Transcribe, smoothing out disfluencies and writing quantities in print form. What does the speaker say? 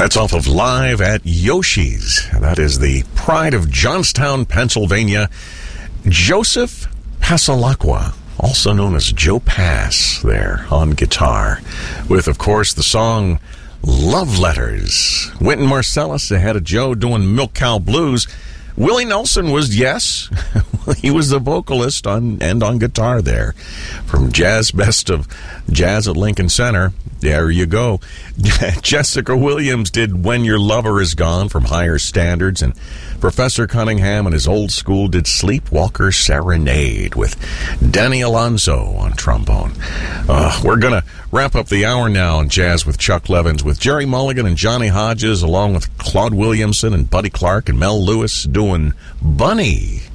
That's off of Live at Yoshi's. That is the pride of Johnstown, Pennsylvania. Joseph Passalacqua, also known as Joe Pass, there on guitar, with, of course, the song Love Letters. Wynton Marsalis ahead of Joe doing Milk Cow Blues. Willie Nelson was, yes, he was the vocalist on guitar there. From Jazz Best of Jazz at Lincoln Center, there you go. Jessica Williams did When Your Lover Is Gone from Higher Standards, and Professor Cunningham and his old school did Sleepwalker Serenade with Danny Alonso on trombone. We're going to wrap up the hour now in Jazz with Chuck Levins with Jerry Mulligan and Johnny Hodges, along with Claude Williamson and Buddy Clark and Mel Lewis doing Bunny.